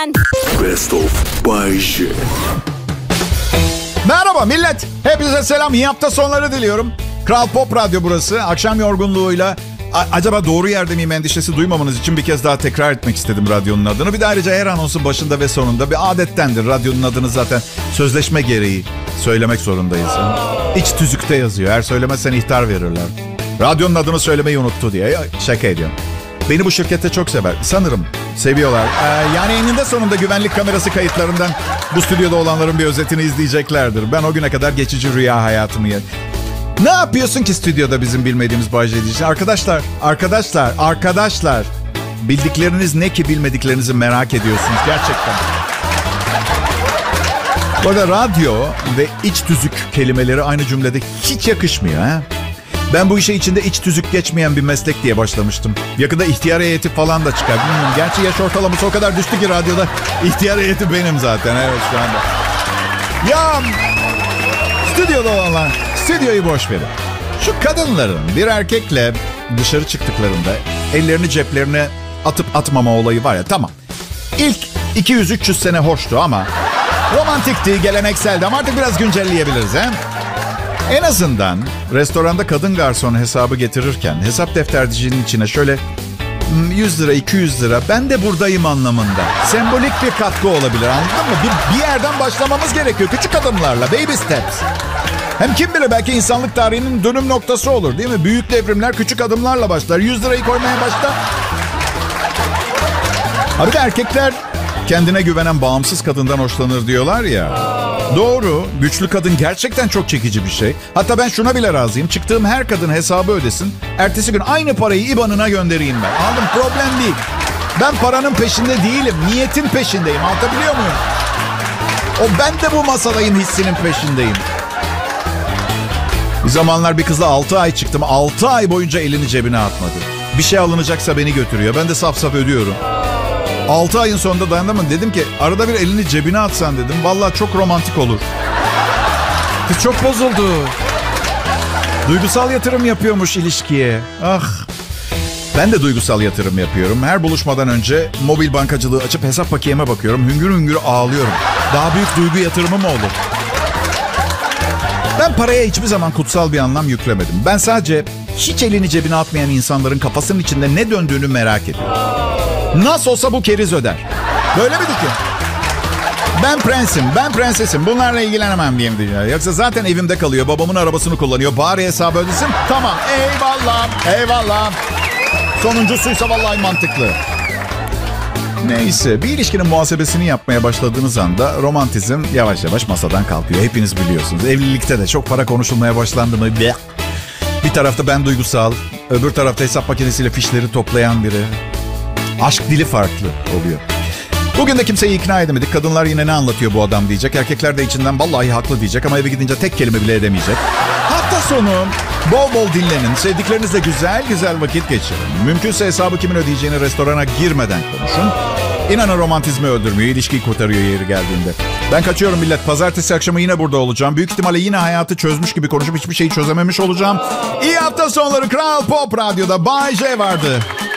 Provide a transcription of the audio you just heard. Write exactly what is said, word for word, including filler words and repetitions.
ben. Best of Bay J. Merhaba millet. Hepinize selam. İyi hafta sonları diliyorum. Kral Pop Radyo burası. Akşam yorgunluğuyla a- acaba doğru yerde miyim endişesi duymamanız için bir kez daha tekrar etmek istedim radyonun adını. Bir de ayrıca her anonsun başında ve sonunda bir adettendir. Radyonun adını zaten sözleşme gereği söylemek zorundayız. İç tüzükte yazıyor. Eğer söylemezsen ihtar verirler. Radyonun adını söylemeyi unuttu diye. Şaka ediyorum. Beni bu şirkette çok sever. Sanırım seviyorlar. Ee, yani eninde sonunda güvenlik kamerası kayıtlarından bu stüdyoda olanların bir özetini izleyeceklerdir. Ben o güne kadar geçici rüya hayatımı yer. Ne yapıyorsun ki stüdyoda bizim bilmediğimiz Bay J diyeceğiz? Arkadaşlar, arkadaşlar, arkadaşlar. Bildikleriniz ne ki bilmediklerinizi merak ediyorsunuz gerçekten. Bu arada radyo ve iç tüzük kelimeleri aynı cümlede hiç yakışmıyor. Ha? Ben bu işe içinde iç tüzük geçmeyen bir meslek diye başlamıştım. Yakında ihtiyar heyeti falan da çıkar. Bilmiyorum. Gerçi yaş ortalaması o kadar düştü ki radyoda ihtiyar heyeti benim zaten. Evet şu anda. Ya stüdyoda olanlar, stüdyoyu boş verin. Şu kadınların bir erkekle dışarı çıktıklarında ellerini ceplerine atıp atmama olayı var ya, tamam. İlk iki yüz üç yüz sene hoştu ama romantikti, gelenekseldi ama artık biraz güncelleyebiliriz he. En azından restoranda kadın garson hesabı getirirken hesap deftercinin içine şöyle yüz lira, iki yüz lira ben de buradayım anlamında sembolik bir katkı olabilir, anladın mı? Bir, bir yerden başlamamız gerekiyor küçük adımlarla, baby steps. Hem kim bilir belki insanlık tarihinin dönüm noktası olur değil mi? Büyük devrimler küçük adımlarla başlar. yüz lirayı koymaya başla. Abi de erkekler kendine güvenen bağımsız kadından hoşlanır diyorlar ya. Doğru. Güçlü kadın gerçekten çok çekici bir şey. Hatta ben şuna bile razıyım. Çıktığım her kadın hesabı ödesin. Ertesi gün aynı parayı İ B A N'ına göndereyim ben. Anladın? Problem değil. Ben paranın peşinde değilim. Niyetin peşindeyim. Anlatabiliyor muyum? O ben de bu masadayım hissinin peşindeyim. Bir zamanlar bir kızla altı ay çıktım. altı ay boyunca elini cebine atmadı. Bir şey alınacaksa beni götürüyor. Ben de saf saf ödüyorum. altı ayın sonunda dayanamadım. Dedim ki arada bir elini cebine atsan dedim. Vallahi çok romantik olur. Kız çok bozuldu. Duygusal yatırım yapıyormuş ilişkiye. Ah. Ben de duygusal yatırım yapıyorum. Her buluşmadan önce mobil bankacılığı açıp hesap bakiyeme bakıyorum. Hüngür hüngür ağlıyorum. Daha büyük duygu yatırımı mı olur? Ben paraya hiçbir zaman kutsal bir anlam yüklemedim. Ben sadece hiç elini cebine atmayan insanların kafasının içinde ne döndüğünü merak ediyorum. Nasıl olsa bu keriz öder. Böyle mi düşün? Ben prensim, ben prensesim. Bunlarla ilgilenemem diyeyim diyor. Yoksa zaten evimde kalıyor. Babamın arabasını kullanıyor. Bari hesabı ödesin. Tamam, eyvallah, eyvallah. Sonuncusuysa vallahi mantıklı. Neyse, bir ilişkinin muhasebesini yapmaya başladığınız anda romantizm yavaş yavaş masadan kalkıyor. Hepiniz biliyorsunuz. Evlilikte de çok para konuşulmaya başlandı mı? Bir tarafta ben duygusal, öbür tarafta hesap makinesiyle fişleri toplayan biri. Aşk dili farklı oluyor. Bugün de kimseyi ikna edemedik. Kadınlar yine ne anlatıyor bu adam diyecek. Erkekler de içinden vallahi haklı diyecek ama eve gidince tek kelime bile edemeyecek. Hafta sonu bol bol dinlenin. Sevdiklerinizle güzel güzel vakit geçirin. Mümkünse hesabı kimin ödeyeceğini restorana girmeden konuşun. İnanın romantizmi öldürmüyor. İlişkiyi kurtarıyor yeri geldiğinde. Ben kaçıyorum millet. Pazartesi akşamı yine burada olacağım. Büyük ihtimalle yine hayatı çözmüş gibi konuşup hiçbir şeyi çözememiş olacağım. İyi hafta sonları. Kral Pop Radyo'da Bay J vardı.